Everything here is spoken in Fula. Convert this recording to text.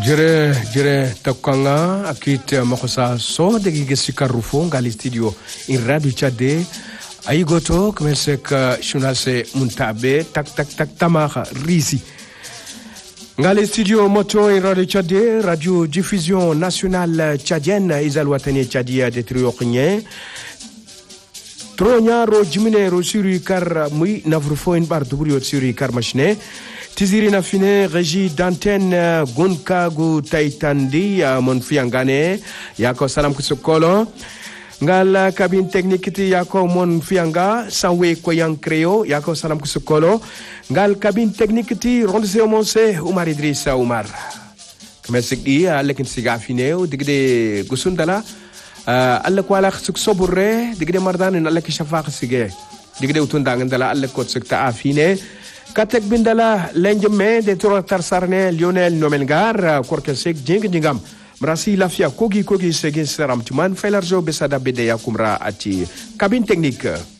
Jere takanga akit makosa so degi gesikarufo ngali studio in radio Chade aigoto kmesek journal se muntabe tak tamara risi ngali studio moto in radio Chade radio diffusion nationale tchadienne izalwatani tchadia de trioqnye tronya ro jimine ro suri kar muy navrufo in bar dubrio suri kar machine Tiziri na fine régie d'antenne Gunkagu Taitandi Monfiangane yako salam kusokolo ngal cabine technique ti yako Monfianga sanwe ko yang creo yako salam kusokolo ngal cabine technique ti ronde monse Umar Idrissa Umar kemesik dia lekin siga fine digde gusundala alla kwala khsuk soburre digde mardan alla ki shafaq sige digde utunda ngandala alla ko sekta afine Katek bindala lenjeme de Tar Sarne Lionel Nomengar korkesek jingam merasi lafia kogi segin seram tuman felarjo besada bede yakumra ati kabin teknik